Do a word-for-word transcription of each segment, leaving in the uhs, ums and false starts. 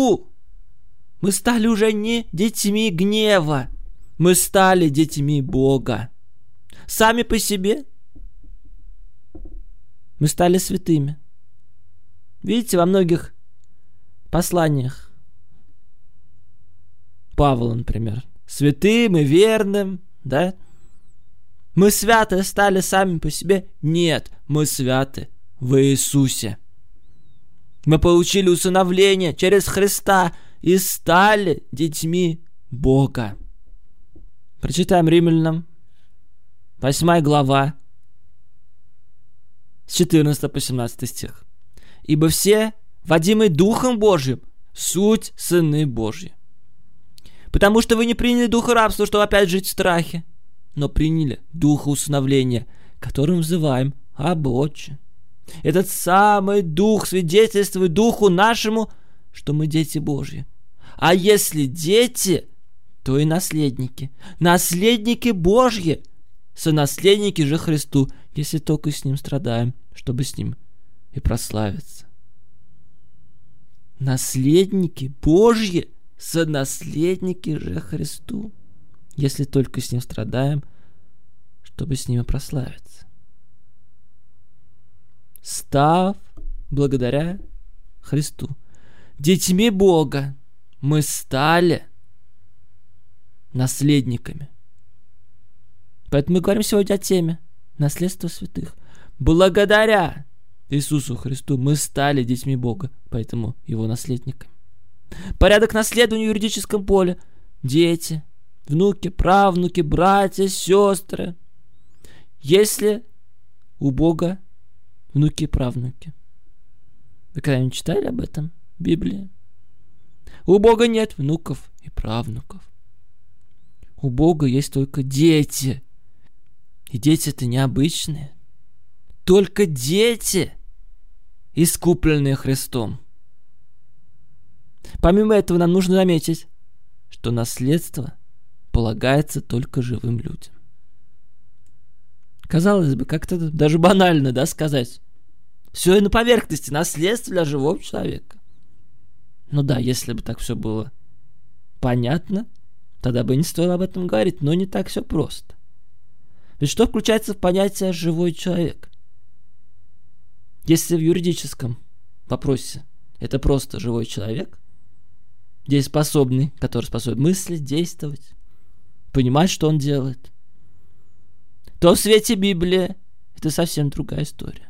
Христу мы стали уже не детьми гнева, мы стали детьми Бога. Сами по себе мы стали святыми. Видите, во многих посланиях Павла, например, святым и верным, да? Мы святы стали сами по себе? Нет, мы святы в Иисусе. Мы получили усыновление через Христа и стали детьми Бога. Прочитаем Римлянам, восьмая глава, с четырнадцатого по семнадцатый стих. «Ибо все, водимые Духом Божьим, суть сыны Божьи. Потому что вы не приняли духа рабства, чтобы опять жить в страхе, но приняли духа усыновления, которым взываем: Абба, Отче. Этот самый дух свидетельствует духу нашему, что мы дети Божьи. А если дети, то и наследники. Наследники Божьи, сонаследники же Христу, если только с Ним страдаем, чтобы с Ним и прославиться». Наследники Божьи, сонаследники же Христу, если только с Ним страдаем, чтобы с Ним и прославиться. Став благодаря Христу детьми Бога, мы стали наследниками. Поэтому мы говорим сегодня о теме наследства святых. Благодаря Иисусу Христу мы стали детьми Бога, поэтому Его наследниками. Порядок наследования в юридическом поле: дети, внуки, правнуки, братья, сестры. Если у Бога внуки и правнуки. Вы когда-нибудь читали об этом в Библии? У Бога нет внуков и правнуков. У Бога есть только дети. И дети-то необычные. Только дети, искупленные Христом. Помимо этого, нам нужно заметить, что наследство полагается только живым людям. Казалось бы, как-то даже банально, да, сказать. Все и на поверхности, наследство для живого человека. Ну да, если бы так все было понятно, тогда бы не стоило об этом говорить, но не так все просто. Ведь что включается в понятие «живой человек»? Если в юридическом вопросе это просто живой человек, дееспособный, который способен мыслить, действовать, понимать, что он делает, то в свете Библии это совсем другая история.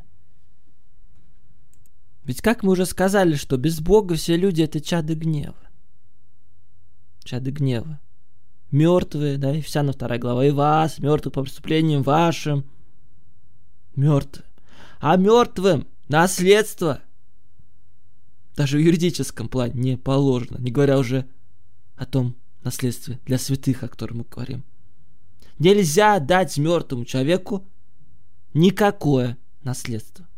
Ведь как мы уже сказали, что без Бога все люди — это чады гнева. Чады гнева. Мертвые, да, Ефесянам вторая глава, и вас, мертвых по преступлениям вашим. Мертвые. А мертвым наследство даже в юридическом плане не положено, не говоря уже о том наследстве для святых, о котором мы говорим. Нельзя дать мертвому человеку никакое наследство.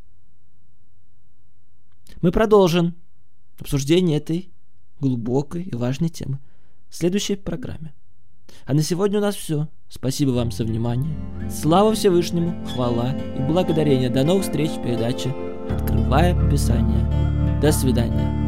Мы продолжим обсуждение этой глубокой и важной темы в следующей программе. А на сегодня у нас все. Спасибо вам за внимание. Слава Всевышнему, хвала и благодарение. До новых встреч в передаче «Открывая Писание». До свидания.